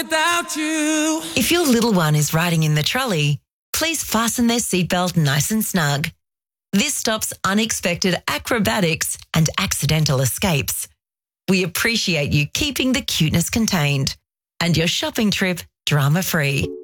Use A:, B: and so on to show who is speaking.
A: without you.
B: If your little one is riding in the trolley, please fasten their seatbelt nice and snug. This stops unexpected acrobatics and accidental escapes. We appreciate you keeping the cuteness contained and your shopping trip drama-free.